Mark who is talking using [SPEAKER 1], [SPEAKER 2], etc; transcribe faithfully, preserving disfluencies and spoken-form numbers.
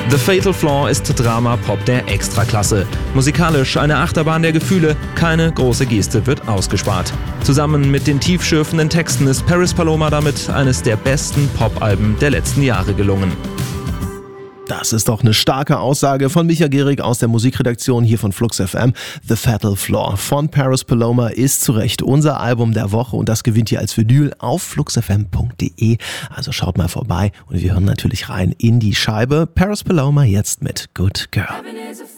[SPEAKER 1] The Fatal Flaw ist Drama-Pop der Extraklasse. Musikalisch eine Achterbahn der Gefühle, keine große Geste wird ausgespart. Zusammen mit den tiefschürfenden Texten ist Paris Paloma damit eines der besten Pop-Alben der letzten Jahre gelungen.
[SPEAKER 2] Das ist doch eine starke Aussage von Micha Gehrig aus der Musikredaktion hier von Flux F M. The Fatal Flaw von Paris Paloma ist zu Recht unser Album der Woche und das gewinnt ihr als Vinyl auf fluxfm punkt de. Also schaut mal vorbei und wir hören natürlich rein in die Scheibe. Paris Paloma jetzt mit Good Girl.